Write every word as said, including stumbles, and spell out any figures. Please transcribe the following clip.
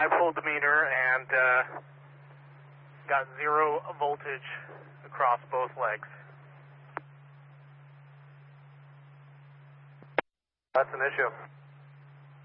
I pulled the meter and uh, got zero voltage across both legs. That's an issue.